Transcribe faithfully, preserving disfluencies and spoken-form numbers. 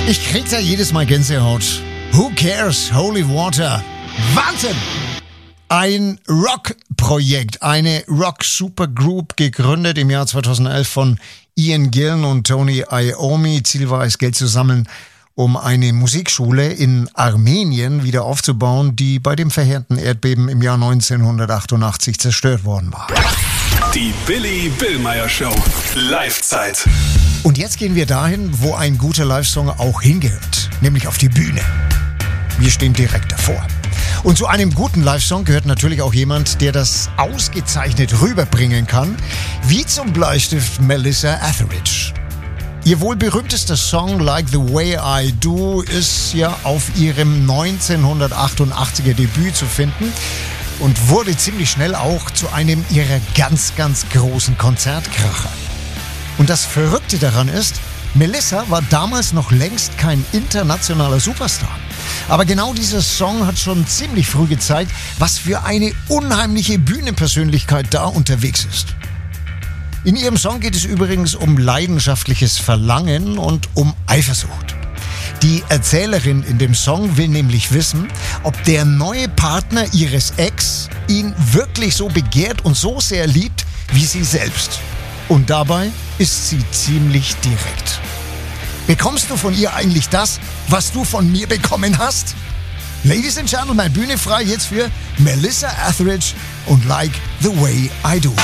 Ich krieg da jedes Mal Gänsehaut. Who cares? Holy Water. Wahnsinn! Ein Rock-Projekt, eine Rock-Supergroup, gegründet im Jahr zweitausendelf von Ian Gillan und Tony Iommi. Ziel war es, Geld zu sammeln, um eine Musikschule in Armenien wieder aufzubauen, die bei dem verheerenden Erdbeben im Jahr neunzehnhundertachtundachtzig zerstört worden war. Die Billy Billmeyer Show. Live-Zeit. Und jetzt gehen wir dahin, wo ein guter Live-Song auch hingehört, nämlich auf die Bühne. Wir stehen direkt davor. Und zu einem guten Live-Song gehört natürlich auch jemand, der das ausgezeichnet rüberbringen kann, wie zum Bleistift Melissa Etheridge. Ihr wohl berühmtester Song Like the Way I Do ist ja auf ihrem neunzehnhundertachtundachtziger Debüt zu finden und wurde ziemlich schnell auch zu einem ihrer ganz, ganz großen Konzertkracher. Und das Verrückte daran ist, Melissa war damals noch längst kein internationaler Superstar. Aber genau dieser Song hat schon ziemlich früh gezeigt, was für eine unheimliche Bühnenpersönlichkeit da unterwegs ist. In ihrem Song geht es übrigens um leidenschaftliches Verlangen und um Eifersucht. Die Erzählerin in dem Song will nämlich wissen, ob der neue Partner ihres Ex ihn wirklich so begehrt und so sehr liebt wie sie selbst. Und dabei ist sie ziemlich direkt. Bekommst du von ihr eigentlich das, was du von mir bekommen hast? Ladies and Gentlemen, Bühne frei jetzt für Melissa Etheridge und Like the Way I Do.